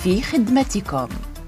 في خدمتكم.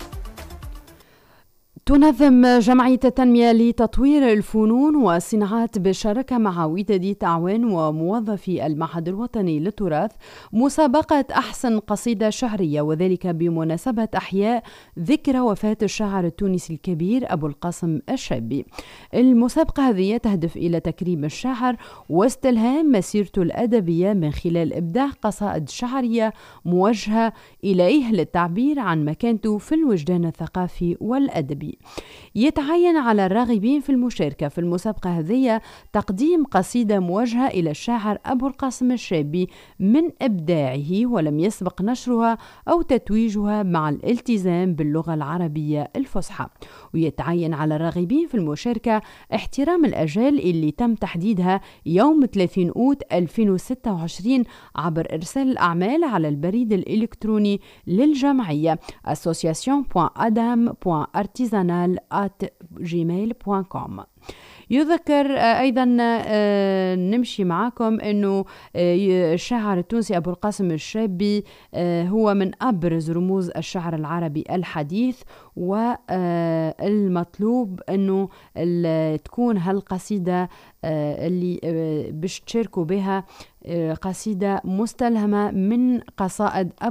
تنظم جمعية التنمية لتطوير الفنون والصناعات بالشراكة مع وداد تعاون وموظفي المعهد الوطني للتراث مسابقة أحسن قصيدة شعرية، وذلك بمناسبة أحياء ذكرى وفاة الشاعر التونسي الكبير أبو القاسم الشابي. المسابقة هذه تهدف إلى تكريم الشاعر واستلهام مسيرته الأدبية من خلال إبداع قصائد شعرية موجهة إليه للتعبير عن مكانته في الوجدان الثقافي والأدبي. يتعين على الراغبين في المشاركة في المسابقة هذه تقديم قصيدة موجهة إلى الشاعر أبو القاسم الشابي من إبداعه ولم يسبق نشرها أو تتويجها مع الالتزام باللغة العربية الفصحى. ويتعين على الراغبين في المشاركة احترام الأجال اللي تم تحديدها يوم 30 أوت 2026 عبر إرسال الأعمال على البريد الإلكتروني للجمعية association.adam.artisanal@gmail.com. يذكر أيضا نمشي معكم أنه الشاعر التونسي أبو القاسم الشابي هو من أبرز رموز الشعر العربي الحديث، والمطلوب أنه تكون هالقصيدة اللي باش تشاركوا بها قصيدة مستلهمة من قصائد